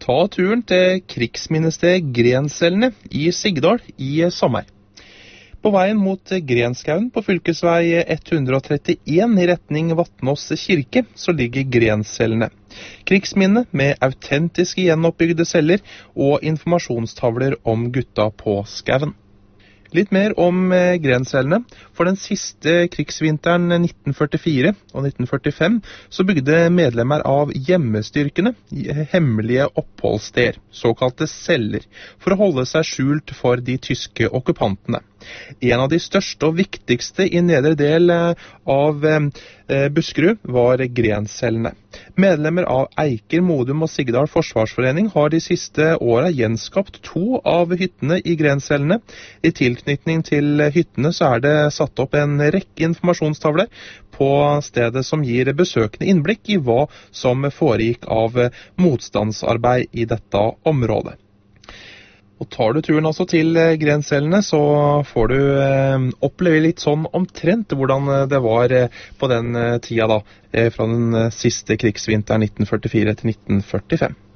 ta turen til krigsminnested Grenselene i Sigdal i sommer. På veien mot Grenskauen på fylkesvei 131 i retning Vatnås kirke så ligger Grenselene. Krigsminne med autentiske gjenoppbygde celler og informasjonstavler om gutta på skauen. Litt mer om Grenselene. For den siste krigsvinteren 1944 og 1945 så bygde medlemmer av hjemmestyrkene hemmelige oppholdssteder, såkalte celler, for å holde seg skjult for de tyske okkupantene. En av de største og viktigste i nedre del av Buskerud var Grenselene. Medlemmer av Eiker, Modum og Sigdal Forsvarsforening har de siste årene gjenskapt 2 av hyttene i Grenselene. I tilknytning til hyttene så er det satt opp en rekke informasjonstavler på stedet som gir besøkende innblikk i hva som foregikk av motstandsarbeid i dette området. Og tar du turen altså til Grenselene, så får du oppleve litt sånn omtrent hvordan det var på den tida da, fra den siste krigsvinteren 1944 til 1945.